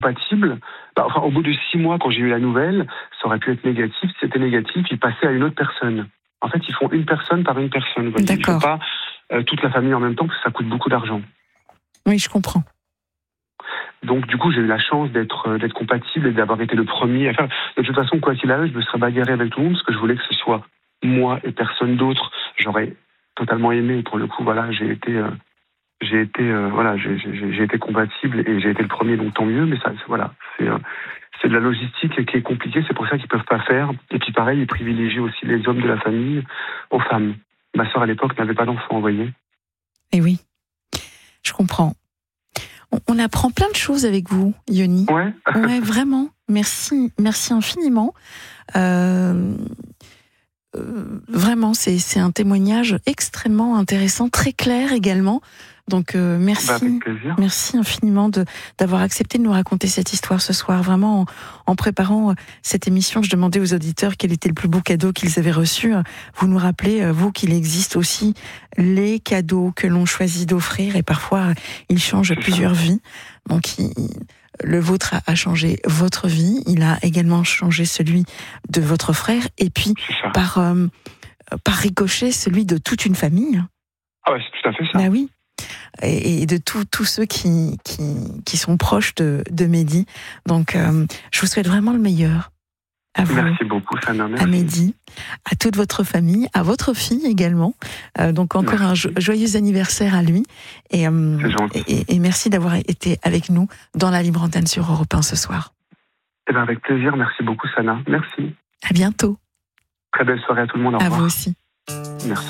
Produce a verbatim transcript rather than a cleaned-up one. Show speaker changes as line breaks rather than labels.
compatible. Bah, enfin, au bout de six mois, quand j'ai eu la nouvelle, ça aurait pu être négatif. Si c'était négatif, ils passaient à une autre personne. En fait, ils font une personne par une personne. Vous voyez. Ils ne font pas euh, toute la famille en même temps, parce que ça coûte beaucoup d'argent.
Oui, je comprends.
Donc, du coup, j'ai eu la chance d'être euh, d'être compatible et d'avoir été le premier à faire. De toute façon, quoi qu'il arrive, je me serais bagarré avec tout le monde, parce que je voulais que ce soit moi et personne d'autre. J'aurais totalement aimé. Et pour le coup, voilà, j'ai été... Euh, J'ai été, euh, voilà, j'ai, j'ai, j'ai été compatible et j'ai été le premier, donc tant mieux. Mais ça, c'est, voilà, c'est, euh, c'est de la logistique qui est compliquée. C'est pour ça qu'ils peuvent pas faire. Et puis pareil, ils privilégient aussi les hommes de la famille aux femmes. Ma sœur à l'époque n'avait pas d'enfant, vous voyez.
Et oui, je comprends. On, on apprend plein de choses avec vous, Yoni.
Ouais.
Ouais, vraiment. Merci, merci infiniment. Euh, euh, vraiment, c'est, c'est un témoignage extrêmement intéressant, très clair également. Donc euh, merci,
bah, avec plaisir.
Merci infiniment de d'avoir accepté de nous raconter cette histoire ce soir. Vraiment, en, en préparant cette émission, je demandais aux auditeurs quel était le plus beau cadeau qu'ils avaient reçu. Vous nous rappelez, vous, qu'il existe aussi les cadeaux que l'on choisit d'offrir et parfois ils changent plusieurs vies. Donc il, le vôtre a changé votre vie, il a également changé celui de votre frère et puis par euh, par ricochet celui de toute une famille.
Ah ouais, c'est tout à fait ça.
Bah oui. Et de tous tous ceux qui, qui, qui sont proches de, de Mehdi. Donc, euh, je vous souhaite vraiment le meilleur. À vous,
merci beaucoup, Sana. Merci.
À Mehdi, à toute votre famille, à votre fille également. Euh, donc, encore merci. Un jo- joyeux anniversaire à lui. Et, euh, et, et merci d'avoir été avec nous dans la Libre Antenne sur Europe un ce soir.
Eh bien, avec plaisir. Merci beaucoup, Sana. Merci.
À bientôt.
Très belle soirée à tout le monde. Au
à
revoir.
vous aussi.
Merci.